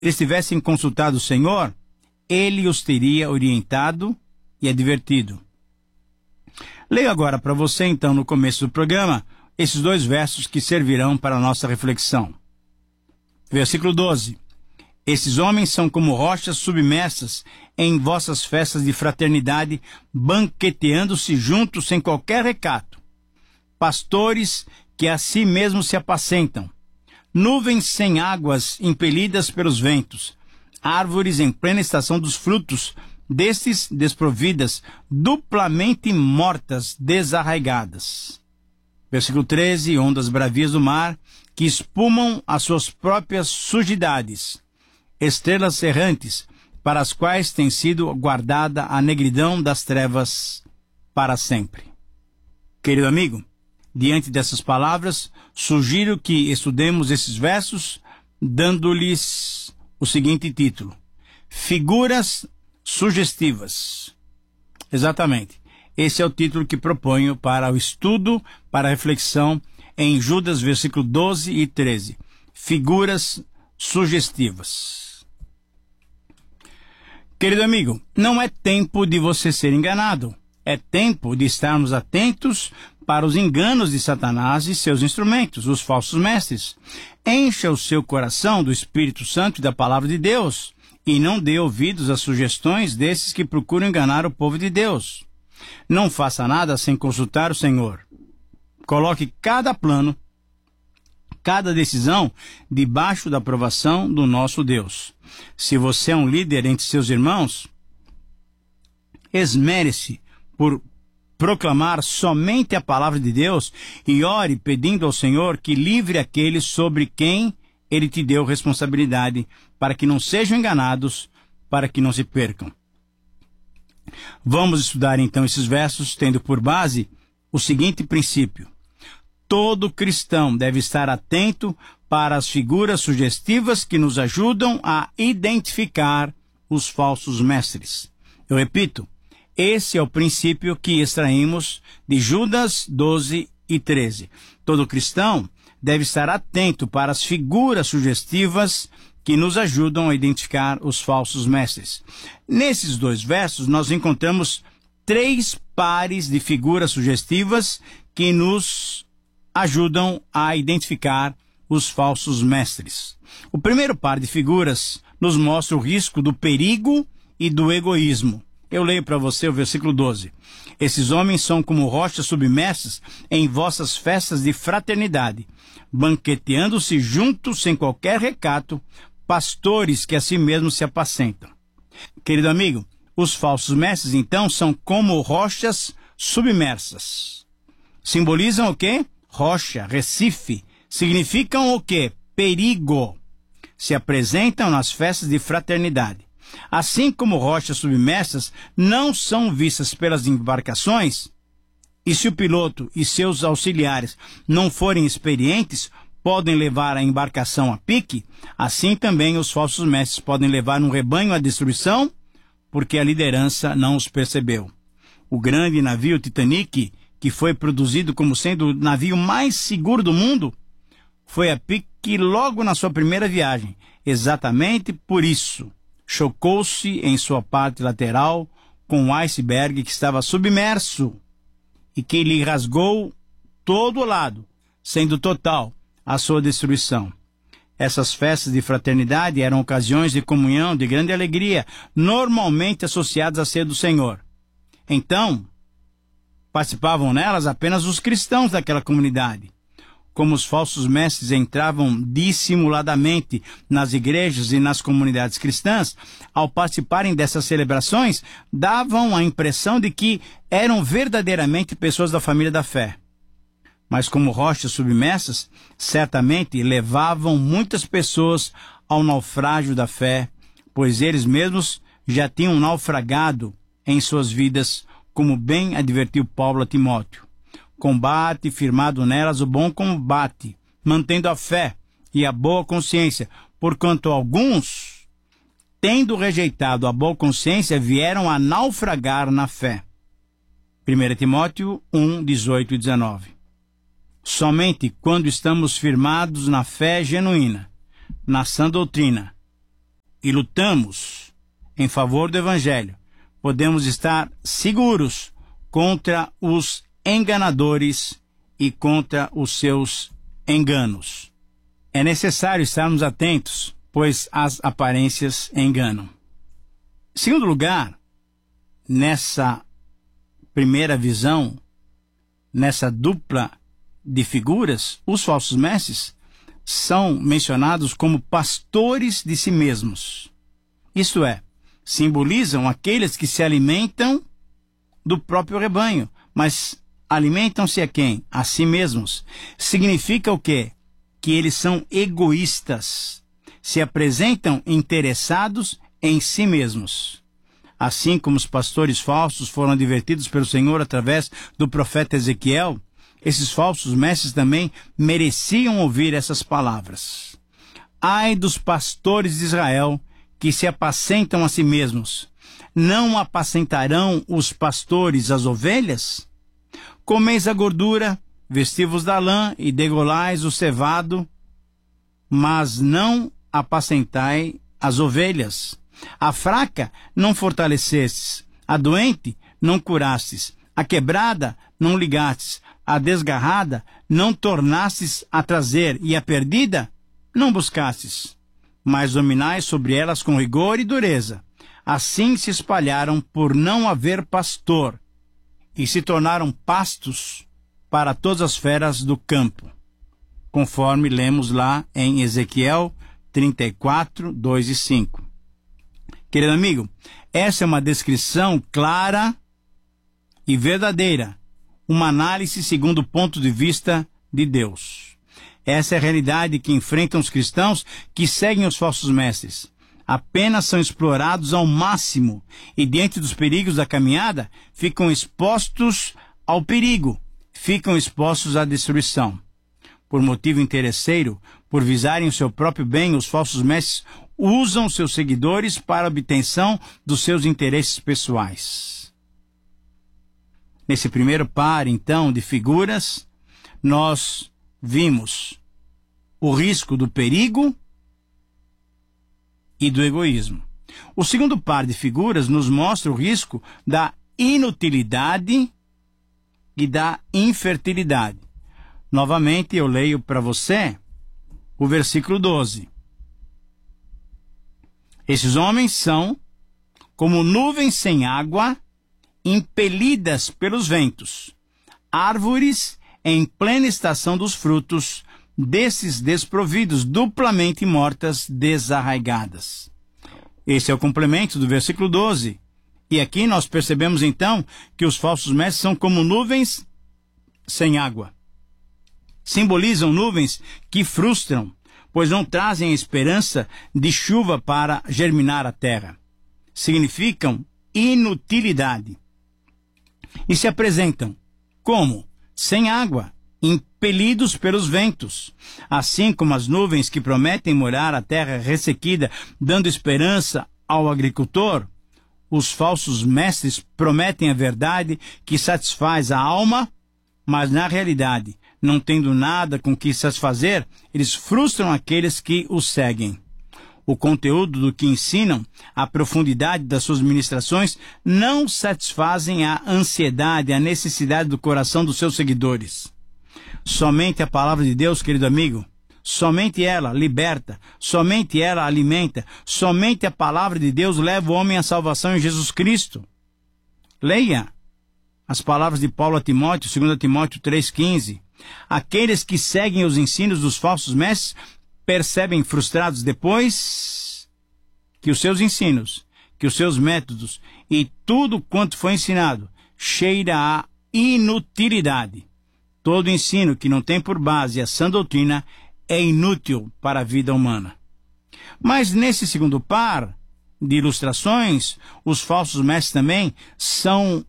eles tivessem consultado o Senhor, Ele os teria orientado e advertido. Leio agora para você, então, no começo do programa, esses 2 versos que servirão para a nossa reflexão. Versículo 12. Esses homens são como rochas submersas em vossas festas de fraternidade, banqueteando-se juntos sem qualquer recato. Pastores que a si mesmos se apacentam. Nuvens sem águas impelidas pelos ventos. Árvores em plena estação dos frutos, destes desprovidas, duplamente mortas, desarraigadas. Versículo 13, ondas bravias do mar, que espumam as suas próprias sujidades. Estrelas errantes, para as quais tem sido guardada a negridão das trevas para sempre. Querido amigo, diante dessas palavras, sugiro que estudemos esses versos, dando-lhes o seguinte título: Figuras sugestivas. Exatamente. Esse é o título que proponho para o estudo, para a reflexão em Judas, versículo 12 e 13. Figuras sugestivas. Querido amigo, não é tempo de você ser enganado. É tempo de estarmos atentos para os enganos de Satanás e seus instrumentos, os falsos mestres. Encha o seu coração do Espírito Santo e da Palavra de Deus, e não dê ouvidos às sugestões desses que procuram enganar o povo de Deus. Não faça nada sem consultar o Senhor. Coloque cada plano, cada decisão debaixo da aprovação do nosso Deus. Se você é um líder entre seus irmãos, esmere-se por proclamar somente a palavra de Deus e ore pedindo ao Senhor que livre aqueles sobre quem Ele te deu responsabilidade, para que não sejam enganados, para que não se percam. Vamos estudar então esses versos, tendo por base o seguinte princípio: todo cristão deve estar atento para as figuras sugestivas que nos ajudam a identificar os falsos mestres. Eu repito, esse é o princípio que extraímos de Judas 12 e 13. Todo cristão deve estar atento para as figuras sugestivas que nos ajudam a identificar os falsos mestres. Nesses 2 versos, nós encontramos 3 pares de figuras sugestivas que nos ajudam a identificar os falsos mestres. O primeiro par de figuras nos mostra o risco do perigo e do egoísmo. Eu leio para você o versículo 12. Esses homens são como rochas submersas em vossas festas de fraternidade, banqueteando-se juntos sem qualquer recato, pastores que a si mesmos se apacentam. Querido amigo, os falsos mestres, então, são como rochas submersas. Simbolizam o quê? Rocha, recife. Significam o quê? Perigo. Se apresentam nas festas de fraternidade. Assim como rochas submersas não são vistas pelas embarcações, e se o piloto e seus auxiliares não forem experientes, podem levar a embarcação a pique, assim também os falsos mestres podem levar um rebanho à destruição, porque a liderança não os percebeu. O grande navio Titanic, que foi produzido como sendo o navio mais seguro do mundo, foi a pique logo na sua primeira viagem. Exatamente por isso, chocou-se em sua parte lateral com um iceberg que estava submerso e que lhe rasgou todo o lado, sendo total a sua destruição. Essas festas de fraternidade eram ocasiões de comunhão, de grande alegria, normalmente associadas à ceia do Senhor. Então, participavam nelas apenas os cristãos daquela comunidade. Como os falsos mestres entravam dissimuladamente nas igrejas e nas comunidades cristãs, ao participarem dessas celebrações, davam a impressão de que eram verdadeiramente pessoas da família da fé. Mas como rochas submersas, certamente levavam muitas pessoas ao naufrágio da fé, pois eles mesmos já tinham naufragado em suas vidas, como bem advertiu Paulo a Timóteo. Combate firmado nelas o bom combate, mantendo a fé e a boa consciência, porquanto alguns, tendo rejeitado a boa consciência, vieram a naufragar na fé. 1 Timóteo 1, 18 e 19. Somente quando estamos firmados na fé genuína, na sã doutrina, e lutamos em favor do Evangelho, podemos estar seguros contra os enganadores e contra os seus enganos. É necessário estarmos atentos, pois as aparências enganam. Em segundo lugar, nessa primeira visão, nessa dupla de figuras, os falsos mestres são mencionados como pastores de si mesmos. Isto é, simbolizam aqueles que se alimentam do próprio rebanho, mas alimentam-se a quem? A si mesmos. Significa o quê? Que eles são egoístas, se apresentam interessados em si mesmos. Assim como os pastores falsos foram advertidos pelo Senhor através do profeta Ezequiel, esses falsos mestres também mereciam ouvir essas palavras. Ai dos pastores de Israel que se apacentam a si mesmos. Não apacentarão os pastores as ovelhas? Comeis a gordura, vestivos da lã e degolais o cevado, mas não apacentai as ovelhas. A fraca não fortalecestes, a doente não curastes, a quebrada não ligastes, a desgarrada não tornastes a trazer, e a perdida não buscastes. Mas dominais sobre elas com rigor e dureza. Assim se espalharam por não haver pastor, e se tornaram pastos para todas as feras do campo, conforme lemos lá em Ezequiel 34, 2 e 5. Querido amigo, essa é uma descrição clara e verdadeira, uma análise segundo o ponto de vista de Deus. Essa é a realidade que enfrentam os cristãos que seguem os falsos mestres. Apenas são explorados ao máximo e, diante dos perigos da caminhada, ficam expostos ao perigo, ficam expostos à destruição. Por motivo interesseiro, por visarem o seu próprio bem, os falsos mestres usam seus seguidores para a obtenção dos seus interesses pessoais. Nesse primeiro par, então, de figuras, nós vimos o risco do perigo e do egoísmo. O segundo par de figuras nos mostra o risco da inutilidade e da infertilidade. Novamente, eu leio para você o versículo 12. Esses homens são como nuvens sem água, impelidas pelos ventos, árvores em plena estação dos frutos, desses desprovidos, duplamente mortas, desarraigadas. Esse é o complemento do versículo 12. E aqui nós percebemos então que os falsos mestres são como nuvens sem água. Simbolizam nuvens que frustram, pois não trazem a esperança de chuva para germinar a terra. Significam inutilidade. E se apresentam como? Sem água, impelidos pelos ventos. Assim como as nuvens que prometem molhar a terra ressequida, dando esperança ao agricultor, os falsos mestres prometem a verdade que satisfaz a alma, mas na realidade, não tendo nada com que satisfazer, eles frustram aqueles que os seguem. O conteúdo do que ensinam, a profundidade das suas ministrações, não satisfazem a ansiedade, a necessidade do coração dos seus seguidores. Somente a palavra de Deus, querido amigo, somente ela liberta, somente ela alimenta, somente a palavra de Deus leva o homem à salvação em Jesus Cristo. Leia as palavras de Paulo a Timóteo, 2 Timóteo 3,15. Aqueles que seguem os ensinos dos falsos mestres percebem frustrados depois que os seus ensinos, que os seus métodos e tudo quanto foi ensinado cheira a inutilidade. Todo ensino que não tem por base a sã doutrina é inútil para a vida humana. Mas nesse segundo par de ilustrações, os falsos mestres também são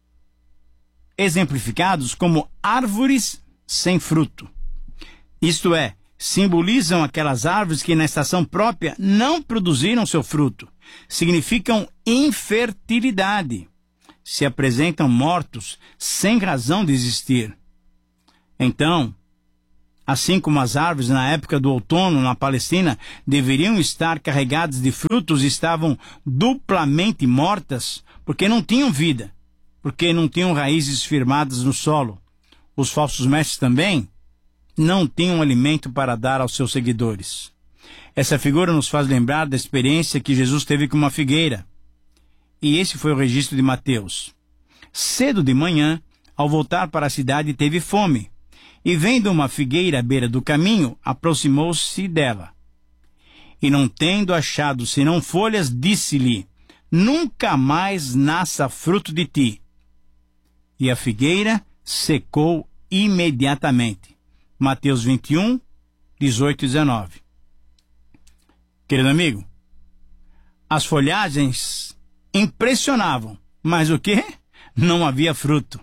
exemplificados como árvores sem fruto. Isto é, simbolizam aquelas árvores que na estação própria não produziram seu fruto. Significam infertilidade. Se apresentam mortos sem razão de existir. Então, Assim como as árvores na época do outono na Palestina deveriam estar carregadas de frutos, estavam duplamente mortas, porque não tinham vida, porque não tinham raízes firmadas no solo. Os falsos mestres também não tinham alimento para dar aos seus seguidores. Essa figura nos faz lembrar da experiência que Jesus teve com uma figueira. E esse foi o registro de Mateus. Cedo de manhã, ao voltar para a cidade, teve fome. E vendo uma figueira à beira do caminho, aproximou-se dela. E não tendo achado senão folhas, disse-lhe: nunca mais nasça fruto de ti. E a figueira secou imediatamente. Mateus 21, 18 e 19. Querido amigo, as folhagens impressionavam, mas o quê? Não havia fruto.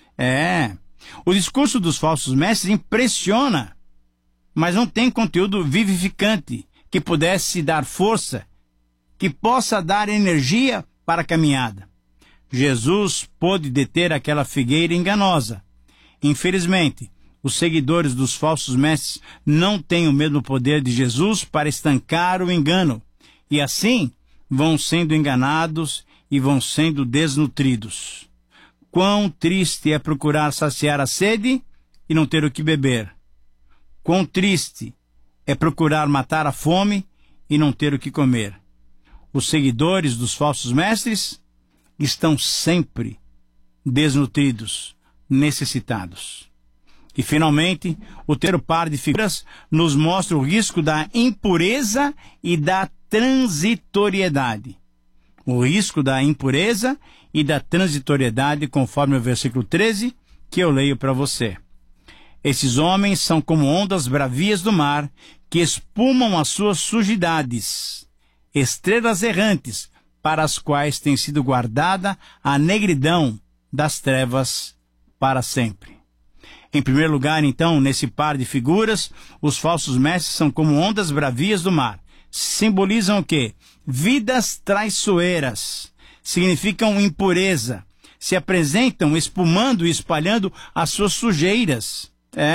O discurso dos falsos mestres impressiona, mas não tem conteúdo vivificante que pudesse dar força, que possa dar energia para a caminhada. Jesus pôde deter aquela figueira enganosa. Infelizmente, os seguidores dos falsos mestres não têm o mesmo poder de Jesus para estancar o engano, e assim vão sendo enganados e vão sendo desnutridos. Quão triste é procurar saciar a sede e não ter o que beber. Quão triste é procurar matar a fome e não ter o que comer. Os seguidores dos falsos mestres estão sempre desnutridos, necessitados. E, finalmente, o terceiro par de figuras nos mostra o risco da impureza e da transitoriedade. O risco da impureza e da transitoriedade, conforme o versículo 13, que eu leio para você. Esses homens são como ondas bravias do mar, que espumam as suas sujidades, estrelas errantes, para as quais tem sido guardada a negridão das trevas para sempre. Em primeiro lugar, então, nesse par de figuras, os falsos mestres são como ondas bravias do mar. Simbolizam o quê? Vidas traiçoeiras. Significam impureza. Se apresentam espumando e espalhando as suas sujeiras.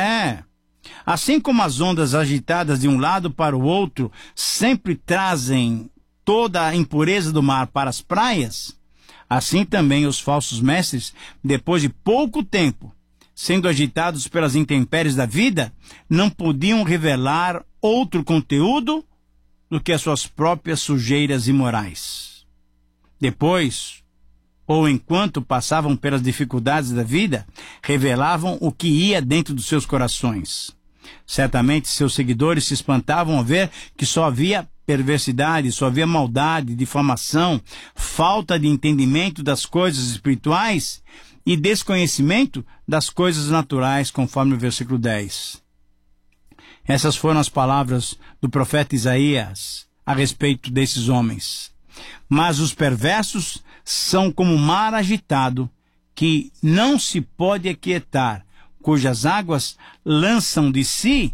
Assim como as ondas agitadas de um lado para o outro sempre trazem toda a impureza do mar para as praias, assim também os falsos mestres, depois de pouco tempo, sendo agitados pelas intempéries da vida, não podiam revelar outro conteúdo do que as suas próprias sujeiras imorais. Depois, ou enquanto passavam pelas dificuldades da vida, revelavam o que ia dentro dos seus corações. Certamente seus seguidores se espantavam ao ver que só havia perversidade, só havia maldade, difamação, falta de entendimento das coisas espirituais e desconhecimento das coisas naturais, conforme o versículo 10. Essas foram as palavras do profeta Isaías a respeito desses homens. Mas os perversos são como o mar agitado, que não se pode aquietar, cujas águas lançam de si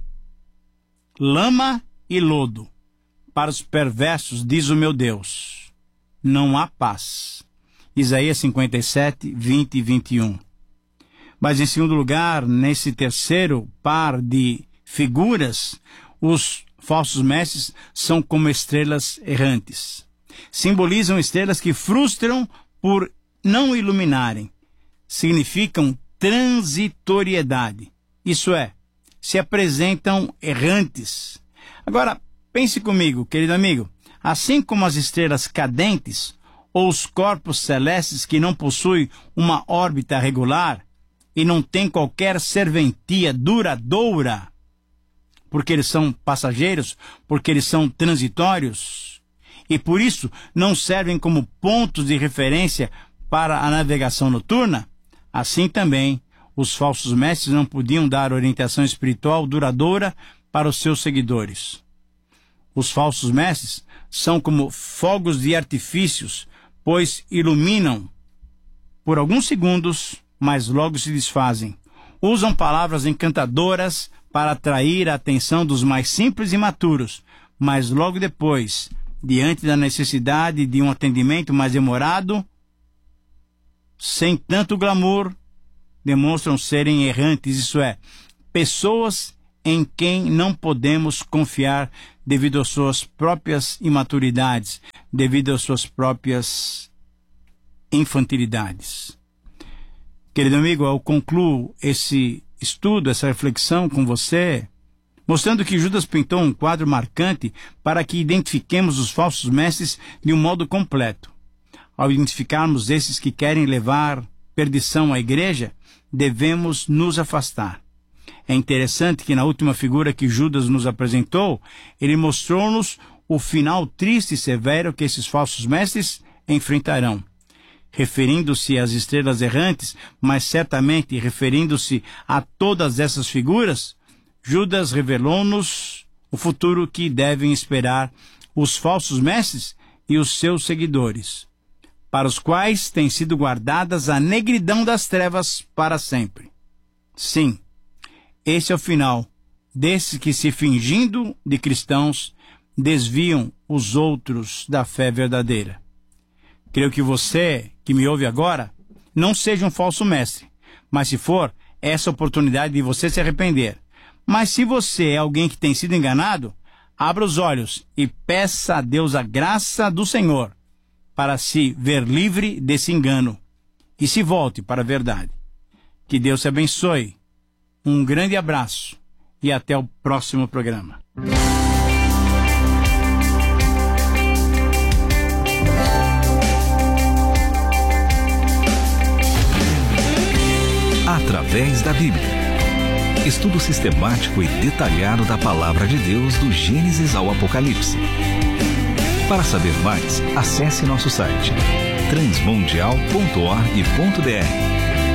lama e lodo. Para os perversos, diz o meu Deus, não há paz. Isaías 57, 20 e 21. Mas, em segundo lugar, nesse terceiro par de figuras, os falsos mestres são como estrelas errantes. Simbolizam estrelas que frustram por não iluminarem. Significam transitoriedade. Isso é, se apresentam errantes. Agora, pense comigo, querido amigo, assim como as estrelas cadentes ou os corpos celestes que não possuem uma órbita regular e não têm qualquer serventia duradoura, porque eles são passageiros, porque eles são transitórios, e por isso não servem como pontos de referência para a navegação noturna, assim também os falsos mestres não podiam dar orientação espiritual duradoura para os seus seguidores. Os falsos mestres são como fogos de artifícios, pois iluminam por alguns segundos, mas logo se desfazem. Usam palavras encantadoras para atrair a atenção dos mais simples e maturos, mas logo depois, diante da necessidade de um atendimento mais demorado, sem tanto glamour, demonstram serem errantes, isso é, pessoas em quem não podemos confiar devido às suas próprias imaturidades, devido às suas próprias infantilidades. Querido amigo, eu concluo esse estudo, essa reflexão com você, mostrando que Judas pintou um quadro marcante para que identifiquemos os falsos mestres de um modo completo. Ao identificarmos esses que querem levar perdição à igreja, devemos nos afastar. É interessante que na última figura que Judas nos apresentou, ele mostrou-nos o final triste e severo que esses falsos mestres enfrentarão. Referindo-se às estrelas errantes, mas certamente referindo-se a todas essas figuras, Judas revelou-nos o futuro que devem esperar os falsos mestres e os seus seguidores, para os quais tem sido guardadas a negridão das trevas para sempre. Sim, esse é o final desses que, se fingindo de cristãos, desviam os outros da fé verdadeira. Creio que você, que me ouve agora, não seja um falso mestre, mas se for, essa é a oportunidade de você se arrepender. Mas se você é alguém que tem sido enganado, abra os olhos e peça a Deus a graça do Senhor para se ver livre desse engano e se volte para a verdade. Que Deus te abençoe. Um grande abraço e até o próximo programa. Através da Bíblia. Estudo sistemático e detalhado da Palavra de Deus do Gênesis ao Apocalipse. Para saber mais, acesse nosso site transmundial.org.br.